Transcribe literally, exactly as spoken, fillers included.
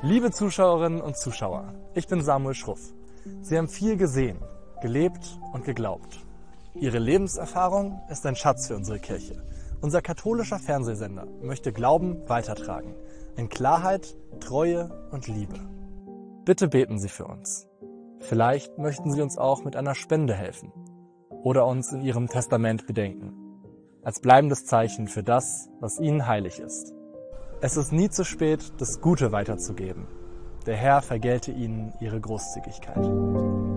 Liebe Zuschauerinnen und Zuschauer, ich bin Samuel Schruff. Sie haben viel gesehen, gelebt und geglaubt. Ihre Lebenserfahrung ist ein Schatz für unsere Kirche. Unser katholischer Fernsehsender möchte Glauben weitertragen, in Klarheit, Treue und Liebe. Bitte beten Sie für uns. Vielleicht möchten Sie uns auch mit einer Spende helfen oder uns in Ihrem Testament bedenken, als bleibendes Zeichen für das, was Ihnen heilig ist. Es ist nie zu spät, das Gute weiterzugeben. Der Herr vergelte Ihnen Ihre Großzügigkeit.